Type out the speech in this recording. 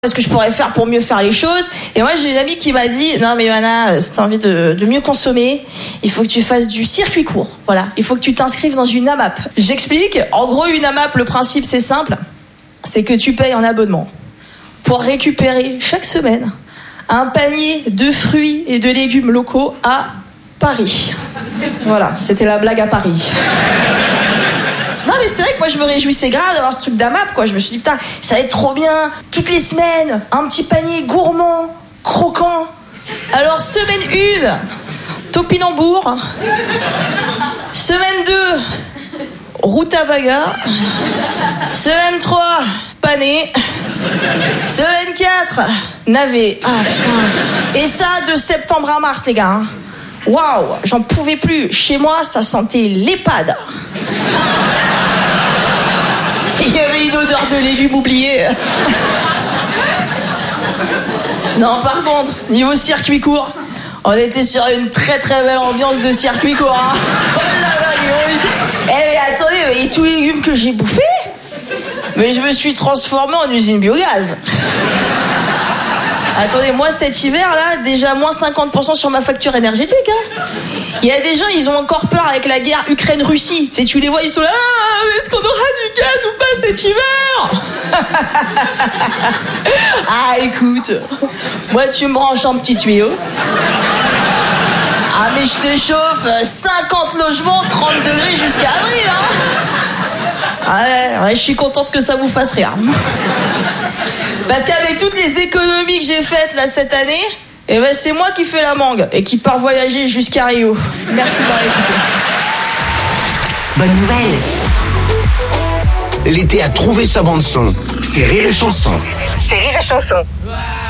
Est-ce que je pourrais faire pour mieux faire les choses? Et moi, j'ai une amie qui m'a dit, non mais Johanna, si t'as envie de mieux consommer, il faut que tu fasses du circuit court. Voilà, il faut que tu t'inscrives dans une AMAP. J'explique. En gros, une AMAP, le principe, c'est simple. C'est que tu payes un abonnement pour récupérer chaque semaine un panier de fruits et de légumes locaux à Paris. Voilà, c'était la blague à Paris. Non mais c'est vrai que moi je me réjouissais grave d'avoir ce truc d'AMAP quoi. Je me suis dit putain, ça va être trop bien. Toutes les semaines, un petit panier gourmand, croquant. Alors semaine 1, topinambour. Semaine 2, rutabaga. Semaine 3, pané. Semaine 4, navet. Ah putain. Et ça de septembre à mars les gars. Hein. Waouh, j'en pouvais plus. Chez moi, ça sentait l'EHPAD. Il y avait une odeur de légumes oubliés. Non, par contre, niveau circuit court, on était sur une très très belle ambiance de circuit court. Hein. Oh là là, mais attendez, mais tous les légumes que j'ai bouffés, mais je me suis transformé en usine biogaz. Attendez, moi cet hiver là, déjà moins 50% sur ma facture énergétique. Hein. Il y a des gens, ils ont encore peur avec la guerre Ukraine-Russie. Tu sais, tu les vois, ils sont là, est-ce qu'on aura du gaz ou pas cet hiver? Ah écoute, moi tu me branches en petit tuyau. Ah mais je te chauffe, 50 logements, 30 degrés jusqu'à avril. Hein. Ouais, je suis contente que ça vous fasse rire. Parce qu'avec toutes les économies que j'ai faites là cette année, eh ben c'est moi qui fais la mangue et qui part voyager jusqu'à Rio. Merci d'avoir écouté. Bonne nouvelle. L'été a trouvé sa bande son. C'est Rire et Chanson. C'est Rire et Chanson.